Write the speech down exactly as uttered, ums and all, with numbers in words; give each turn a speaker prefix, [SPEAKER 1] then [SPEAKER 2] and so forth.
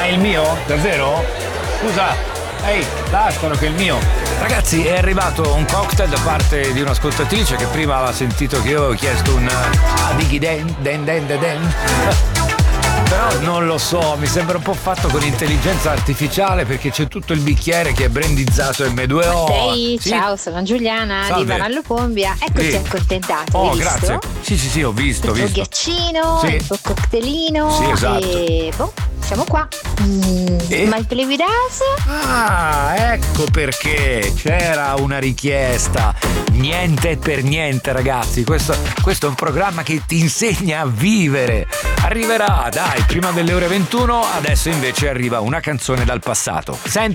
[SPEAKER 1] è il mio? Davvero? Scusa, ehi, lascialo che è il mio. Ragazzi, è arrivato un cocktail da parte di un'ascoltatrice che prima aveva sentito che io avevo chiesto un ah, dighi den den den den den. Però non lo so, mi sembra un po' fatto con intelligenza artificiale perché c'è tutto il bicchiere che è brandizzato emme due o.
[SPEAKER 2] Ehi,
[SPEAKER 1] Sì?
[SPEAKER 2] ciao, sono Giuliana
[SPEAKER 1] Salve.
[SPEAKER 2] di Vanallo Pombia. Eccoti
[SPEAKER 1] Sì.
[SPEAKER 2] accontentato.
[SPEAKER 1] Oh,
[SPEAKER 2] hai visto?
[SPEAKER 1] grazie. Sì, sì, sì, ho visto, ho
[SPEAKER 2] Il tuo
[SPEAKER 1] visto.
[SPEAKER 2] ghiaccino,
[SPEAKER 1] Sì.
[SPEAKER 2] il tuo cocktailino.
[SPEAKER 1] Sì, esatto.
[SPEAKER 2] E boh, siamo qua. Mm,
[SPEAKER 1] E?
[SPEAKER 2] Ma il televidas?
[SPEAKER 1] Ah, ecco perché c'era una richiesta. Niente per niente, ragazzi. Questo, questo è un programma che ti insegna a vivere. Arriverà, dai, prima delle ore ventuno. Adesso invece arriva una canzone dal passato. Senti.